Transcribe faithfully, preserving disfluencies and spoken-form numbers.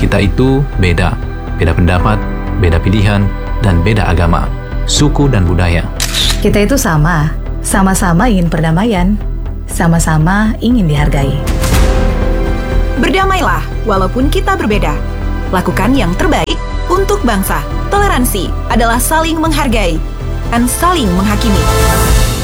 Kita itu beda, beda pendapat, beda pilihan, dan beda agama, suku dan budaya. Kita itu sama, sama-sama ingin perdamaian, sama-sama ingin dihargai. Berdamailah walaupun kita berbeda. Lakukan yang terbaik untuk bangsa. Toleransi adalah saling menghargai dan saling menghakimi.